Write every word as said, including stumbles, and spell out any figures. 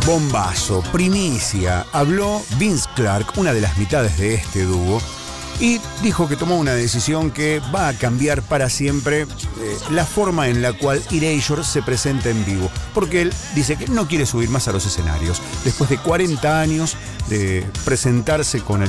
Bombazo, primicia, habló Vince Clarke, una de las mitades de este dúo, y dijo que tomó una decisión que va a cambiar para siempre eh, la forma en la cual Erasure se presenta en vivo, porque él dice que no quiere subir más a los escenarios. Después de cuarenta años de presentarse con el